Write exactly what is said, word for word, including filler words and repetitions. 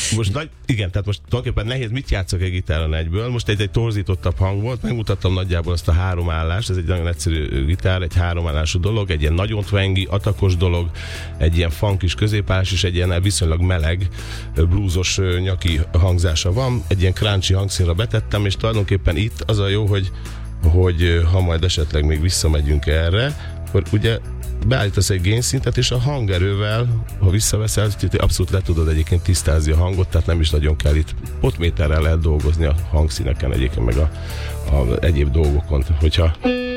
most nagy, igen, tehát most tulajdonképpen nehéz, mit játszok egy gitáron egyből. Most egy, egy torzítottabb hang volt, megmutattam nagyjából azt a három állást, ez egy nagyon egyszerű gitár, egy háromállású dolog, egy ilyen nagyon twangy, atakos dolog, egy ilyen funkis középállás, és egy ilyen viszonylag meleg, bluesos nyaki hangzása van. Egy ilyen crunchy hangszínre betettem, és tulajdonképpen itt az a jó, hogy, hogy ha majd esetleg még visszamegyünk erre, akkor ugye beállítasz egy génszintet, és a hangerővel, ha visszaveszel, abszolút le tudod egyébként tisztázni a hangot, tehát nem is nagyon kell itt. Potméterrel lehet dolgozni a hangszíneken egyébként, meg a, a egyéb dolgokon. Hogyha